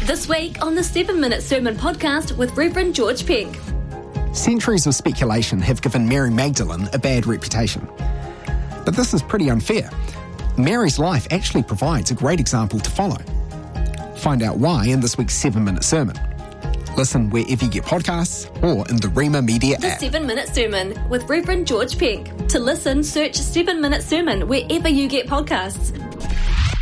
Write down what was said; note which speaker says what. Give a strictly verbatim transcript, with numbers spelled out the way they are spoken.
Speaker 1: This week on the seven minute Sermon Podcast with Reverend George Peck.
Speaker 2: Centuries of speculation have given Mary Magdalene a bad reputation. But this is pretty unfair. Mary's life actually provides a great example to follow. Find out why in this week's seven minute Sermon. Listen wherever you get podcasts or in the Rhema Media
Speaker 1: The
Speaker 2: app.
Speaker 1: seven minute Sermon with Reverend George Peck. To listen, search seven minute Sermon wherever you get podcasts.